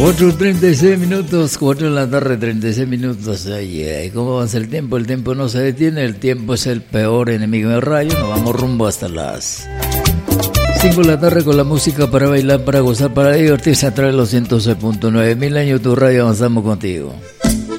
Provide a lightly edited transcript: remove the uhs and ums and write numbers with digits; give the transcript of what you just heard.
4:36, 4 de la tarde, 36 minutos. Ay, ¿cómo avanza el tiempo? El tiempo no se detiene, el tiempo es el peor enemigo de radio. Nos vamos rumbo hasta las 5 de la tarde con la música para bailar, para gozar, para divertirse a través de los 106.9. Milenio, tu radio, avanzamos contigo.